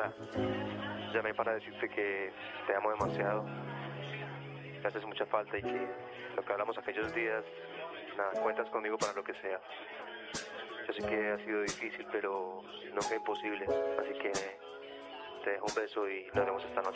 nada, llamé para decirte que te amo demasiado, que haces mucha falta y que lo que hablamos aquellos días, nada, cuentas conmigo para lo que sea. Yo sé que ha sido difícil, pero nunca imposible, así que te dejo un beso y lo haremos esta noche.